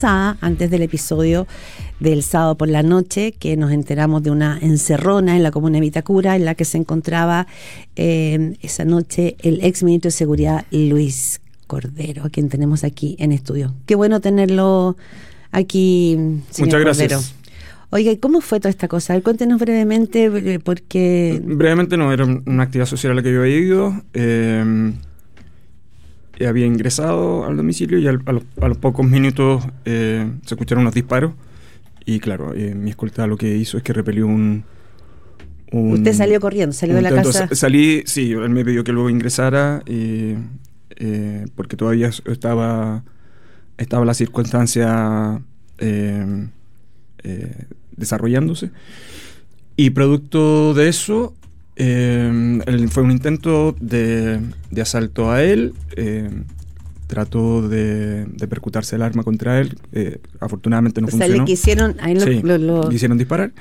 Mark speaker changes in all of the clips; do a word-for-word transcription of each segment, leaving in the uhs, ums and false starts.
Speaker 1: Antes del episodio del sábado por la noche, que nos enteramos de una encerrona en la comuna de Vitacura, en la que se encontraba eh, esa noche el ex ministro de Seguridad Luis Cordero, a quien tenemos aquí en estudio. Qué bueno tenerlo aquí, señor
Speaker 2: Muchas gracias.
Speaker 1: Cordero. Oiga, ¿y cómo fue toda esta cosa? A ver, cuéntenos brevemente, porque...
Speaker 2: Brevemente no, era una actividad social a la que yo había ido. Eh, había ingresado al domicilio y al, a, los, a los pocos minutos eh, se escucharon unos disparos. Y claro, eh, mi escolta lo que hizo es que repelió un... un
Speaker 1: ¿Usted salió corriendo? ¿Salió de la
Speaker 2: entonces,
Speaker 1: casa?
Speaker 2: Salí, sí, él me pidió que luego ingresara y, eh, porque todavía estaba, estaba la circunstancia... Eh, eh, desarrollándose, y producto de eso eh, él, fue un intento de, de asalto a él. eh, trató de, de percutarse el arma contra él, eh, afortunadamente no
Speaker 1: o
Speaker 2: funcionó.
Speaker 1: sea, le quisieron, ahí lo,
Speaker 2: sí,
Speaker 1: lo, lo...
Speaker 2: le hicieron disparar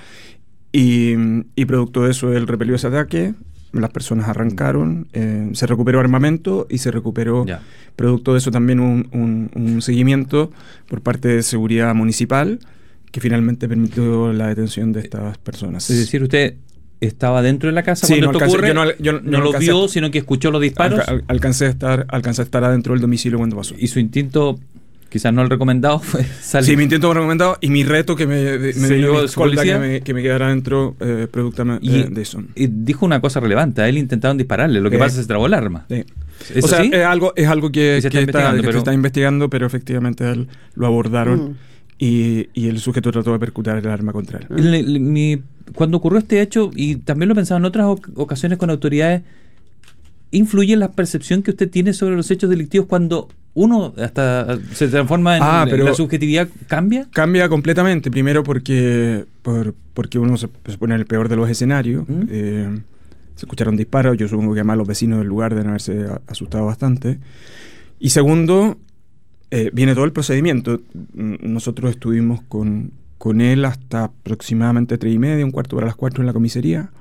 Speaker 2: y, y producto de eso él repelió ese ataque. Las personas arrancaron, eh, se recuperó armamento y se recuperó, ya. Producto de eso también un, un, un seguimiento por parte de seguridad municipal que finalmente permitió la detención de estas personas.
Speaker 3: Es decir, usted estaba dentro de la casa
Speaker 2: sí,
Speaker 3: cuando
Speaker 2: no
Speaker 3: esto
Speaker 2: alcancé,
Speaker 3: ocurre,
Speaker 2: yo no, yo,
Speaker 3: no
Speaker 2: yo
Speaker 3: lo
Speaker 2: alcancé,
Speaker 3: vio, sino que escuchó los disparos.
Speaker 2: Al, alcancé, a estar, alcancé a estar adentro del domicilio cuando pasó.
Speaker 3: Y su instinto, quizás no el recomendado, fue salir.
Speaker 2: Sí, mi instinto fue recomendado y mi reto que me, me
Speaker 3: ¿Se
Speaker 2: dio
Speaker 3: dio
Speaker 2: mi escolta
Speaker 3: policía?
Speaker 2: que me, que me quedara adentro eh, producto de,
Speaker 3: y,
Speaker 2: de eso.
Speaker 3: Y dijo una cosa relevante, a él intentaron dispararle, lo que eh, pasa es que se trabó el arma.
Speaker 2: Sí. O sea,
Speaker 3: así?
Speaker 2: es algo, es algo que,
Speaker 3: se
Speaker 2: que,
Speaker 3: está,
Speaker 2: está, que
Speaker 3: pero...
Speaker 2: se está investigando, pero efectivamente él lo abordaron. Mm. Y, y el sujeto trató de percutar el arma contra él.
Speaker 3: El, el, mi, cuando ocurrió este hecho, y también lo he pensado en otras ocasiones con autoridades, ¿influye en la percepción que usted tiene sobre los hechos delictivos cuando uno hasta se transforma en,
Speaker 2: ah, pero
Speaker 3: la subjetividad? ¿Cambia?
Speaker 2: Cambia completamente. Primero porque, por, porque uno se, se pone en el peor de los escenarios. ¿Mm? Eh, se escucharon disparos. Yo supongo que además los vecinos del lugar deben haberse asustado bastante. Y segundo... Eh, viene todo el procedimiento. Nosotros estuvimos con, con él hasta aproximadamente tres y media, un cuarto para las cuatro en la comisaría.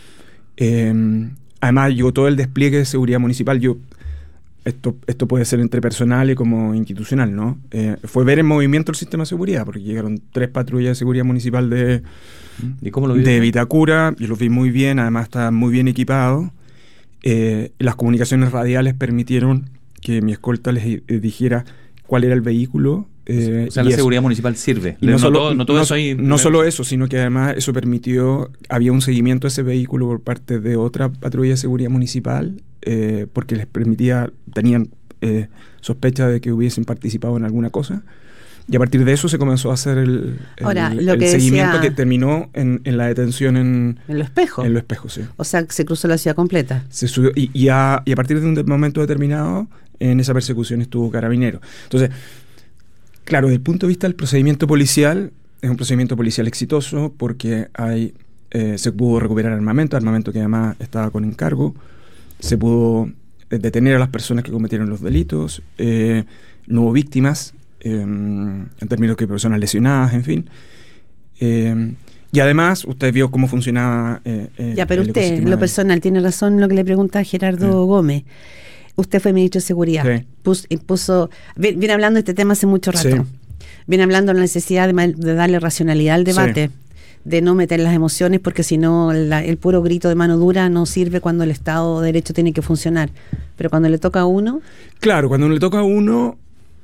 Speaker 2: Eh, además llegó todo el despliegue de seguridad municipal. Yo esto, esto puede ser entre personal y como institucional, ¿no? Eh, fue ver en movimiento el sistema de seguridad, porque llegaron tres patrullas de seguridad municipal de,
Speaker 3: ¿Y cómo lo vio?
Speaker 2: de Vitacura. Yo los vi muy bien, además estaban muy bien equipados. Eh, las comunicaciones radiales permitieron que mi escolta les eh, dijera cuál era el vehículo. Eh,
Speaker 3: o sea, la eso. seguridad municipal sirve.
Speaker 2: Y no,
Speaker 3: no,
Speaker 2: solo,
Speaker 3: todo, no, todo
Speaker 2: no,
Speaker 3: eso ahí,
Speaker 2: no solo eso, sino que además eso permitió, había un seguimiento a ese vehículo por parte de otra patrulla de seguridad municipal, eh, porque les permitía, tenían eh, sospecha de que hubiesen participado en alguna cosa. Y a partir de eso se comenzó a hacer el, el,
Speaker 1: Ahora, lo
Speaker 2: el
Speaker 1: que
Speaker 2: seguimiento
Speaker 1: decía,
Speaker 2: que terminó en, en la detención en...
Speaker 1: ¿En Los Espejos?
Speaker 2: En Los Espejos, sí.
Speaker 1: O sea, se cruzó la ciudad completa.
Speaker 2: Se subió, y, y, a, y a partir de un momento determinado, en esa persecución estuvo Carabinero. Entonces, claro, desde el punto de vista del procedimiento policial, es un procedimiento policial exitoso porque hay eh, se pudo recuperar armamento, armamento que además estaba con encargo, se pudo eh, detener a las personas que cometieron los delitos, eh, no hubo víctimas, eh, en términos de personas lesionadas, en fin. Eh, y además, usted vio cómo funcionaba eh, eh,
Speaker 1: Ya, pero
Speaker 2: el
Speaker 1: usted, en lo
Speaker 2: de...
Speaker 1: personal, tiene razón lo que le pregunta a Gerardo
Speaker 2: sí.
Speaker 1: Gómez. Usted fue ministro de Seguridad.
Speaker 2: Sí.
Speaker 1: Puso, puso, viene hablando de este tema hace mucho rato.
Speaker 2: Sí.
Speaker 1: Viene hablando de la necesidad de, de darle racionalidad al debate, sí. de no meter las emociones, porque si no, la, el puro grito de mano dura no sirve cuando el Estado de Derecho tiene que funcionar. Pero cuando le toca a uno...
Speaker 2: Claro, cuando le toca a uno,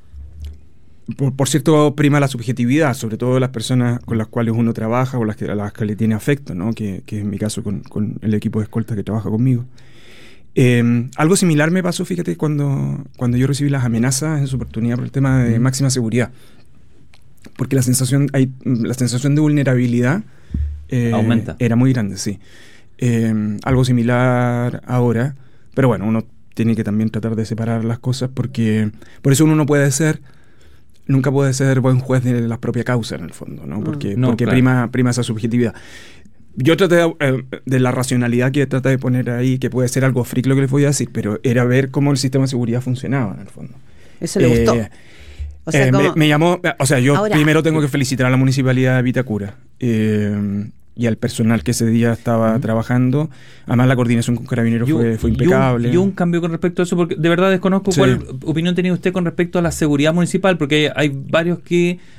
Speaker 2: por, por cierto, prima la subjetividad, sobre todo de las personas con las cuales uno trabaja o las que, a las que le tiene afecto, ¿no? que, que es mi caso con, con el equipo de escolta que trabaja conmigo. Eh, algo similar me pasó, fíjate, cuando, cuando yo recibí las amenazas en su oportunidad por el tema de mm. máxima seguridad. Porque la sensación, hay, la sensación de vulnerabilidad eh,
Speaker 3: aumenta.
Speaker 2: Era muy grande, sí. Eh, algo similar ahora, pero bueno, uno tiene que también tratar de separar las cosas porque por eso uno no puede ser, nunca puede ser buen juez de la propia causa en el fondo, ¿no? Porque,
Speaker 3: no,
Speaker 2: porque
Speaker 3: claro.
Speaker 2: prima, prima esa subjetividad. Yo traté de, eh, de la racionalidad que traté de poner ahí, que puede ser algo freak lo que les voy a decir, pero era ver cómo el sistema de seguridad funcionaba en el fondo.
Speaker 1: Eso le
Speaker 2: eh,
Speaker 1: gustó.
Speaker 2: O sea, eh, me, me llamó, o sea, yo
Speaker 1: Ahora,
Speaker 2: primero tengo que felicitar a la Municipalidad de Vitacura. Eh, y al personal que ese día estaba uh-huh. trabajando. Además, la coordinación con Carabineros yo, fue, fue impecable.
Speaker 3: Y un, un cambio con respecto a eso, porque de verdad desconozco sí. cuál opinión tenía usted con respecto a la seguridad municipal, porque hay, hay varios que